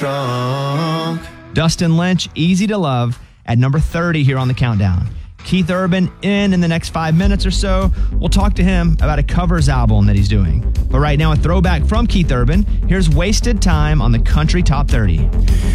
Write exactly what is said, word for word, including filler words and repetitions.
drunk. Dustin Lynch, Easy to Love, at number thirty here on the countdown. Keith Urban in in the next five minutes or so. We'll talk to him about a covers album that he's doing. But right now, a throwback from Keith Urban. Here's Wasted Time on the Country Top thirty.